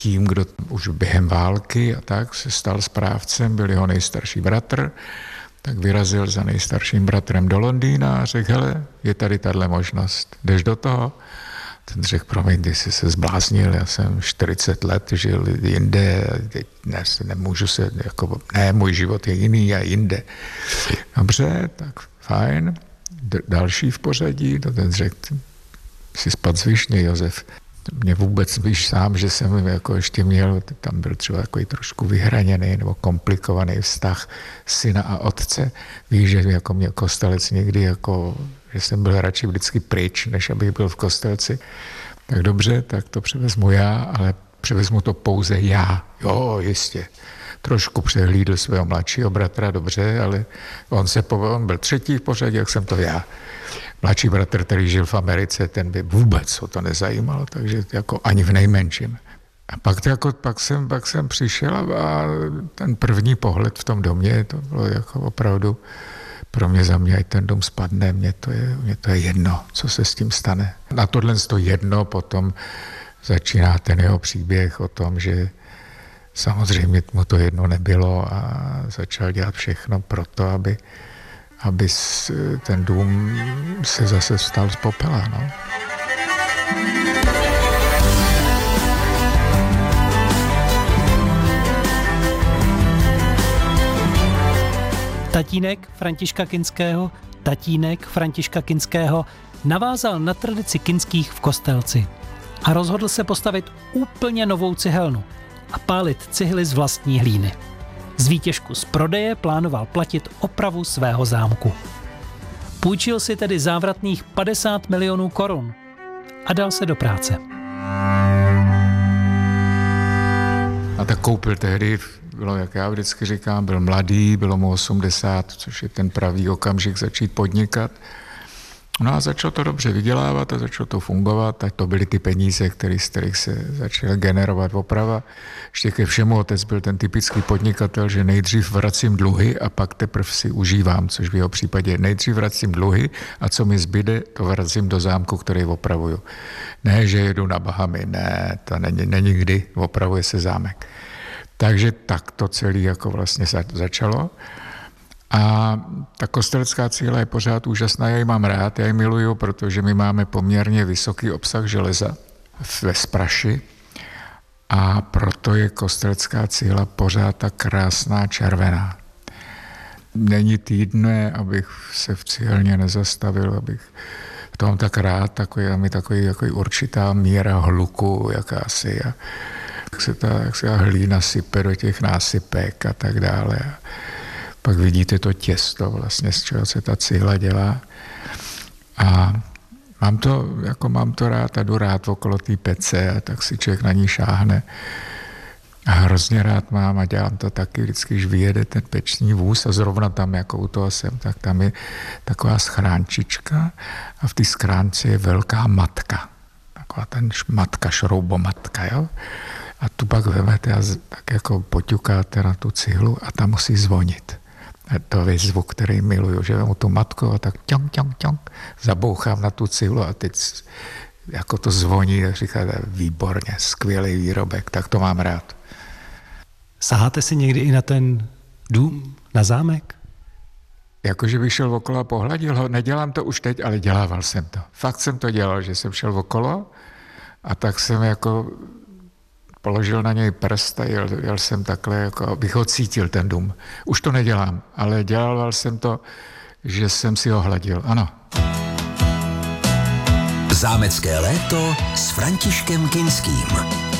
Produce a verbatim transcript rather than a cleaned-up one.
tím, kdo už během války a tak se stal správcem, byl jeho nejstarší bratr, tak vyrazil za nejstarším bratrem do Londýna a řekl, hele, je tady tahle možnost, jdeš do toho? Ten řekl, promiň, ty jsi se zbláznil, já jsem čtyřicet let žil jinde, teď ne, nemůžu se, jako, ne, můj život je jiný a jinde. Dobře, tak fajn. D- další v pořadí, to ten řekl, jsi spad zvyšně, Josef. Mě vůbec víš sám, že jsem jako ještě měl, tam byl třeba takový trošku vyhraněný nebo komplikovaný vztah syna a otce. Víš, že jako mě kostelec někdy jako, že jsem byl radši vždycky pryč, než abych byl v kostelci. Tak dobře, tak to převezmu já, ale převezmu to pouze já. Jo, jistě. Trošku přehlídl svého mladšího bratra, dobře, ale on se po, on byl třetí v pořadí, jak jsem to já. Mladší bratr, který žil v Americe, ten by vůbec ho to nezajímalo, takže jako ani v nejmenším. A pak, jako, pak, jsem, pak jsem přišel a ten první pohled v tom domě, to bylo jako opravdu pro mě, za mě, ať ten dům spadne, mně to je, mně to je jedno, co se s tím stane. Na tohle to jedno potom začíná ten jeho příběh o tom, že samozřejmě mu to jedno nebylo a začal dělat všechno pro to, aby aby ten dům se zase vstal z popela. No. Tatínek Františka Kinského, tatínek Františka Kinského navázal na tradici Kinských v Kostelci a rozhodl se postavit úplně novou cihelnu a pálit cihly z vlastní hlíny. Z výtěžku z prodeje plánoval platit opravu svého zámku. Půjčil si tedy závratných padesát milionů korun a dal se do práce. A tak koupil tehdy, bylo, jak já vždycky říkám, byl mladý, bylo mu osmdesát, což je ten pravý okamžik začít podnikat. No a začalo to dobře vydělávat a začalo to fungovat a to byly ty peníze, který, z kterých se začala generovat oprava. Ještě ke všemu otec byl ten typický podnikatel, že nejdřív vracím dluhy a pak teprve si užívám, což v jeho případě nejdřív vracím dluhy a co mi zbyde, to vracím do zámku, který opravuju. Ne, že jedu na Bahamy, ne, to není, není kdy, opravuje se zámek. Takže tak to celé jako vlastně začalo. A ta kostelecká cihla je pořád úžasná, já ji mám rád, já ji miluju, protože my máme poměrně vysoký obsah železa ve spraši a proto je kostelecká cihla pořád tak krásná červená. Není týdne, abych se v cihelně nezastavil, abych v tom tak rád, takový, mi takový, takový určitá míra hluku jakási a jak se ta, jak se ta hlína sype do těch násypek a tak dále. Pak vidíte to těsto vlastně, z čeho se ta cihla dělá. A mám to, jako mám to rád a jdu rád okolo té pece a tak si člověk na ní šáhne. A hrozně rád mám a dělám to taky vždycky, když vyjede ten peční vůz a zrovna tam, jako u toho jsem, tak tam je taková schránčička a v té schránce je velká matka. Taková ten matka, šroubomatka, jo. A tu pak vemete a tak jako poťukáte na tu cihlu a tam musí zvonit. A to je zvuk, který miluju, že vemu tu matku a tak ťong, ťong, ťong, zabouchám na tu cihlu a teď jako to zvoní, tak říkáte, výborně, skvělý výrobek, tak to mám rád. Saháte si někdy i na ten dům, na zámek? Jakože bych šel okolo a pohladil ho, nedělám to už teď, ale dělával jsem to. Fakt jsem to dělal, že jsem šel okolo a tak jsem jako položil na něj prst a jel, jel jsem takhle, jako abych ho cítil ten dům. Už to nedělám, ale dělal jsem to, že jsem si ho hladil, ano. Zámecké léto s Františkem Kinským.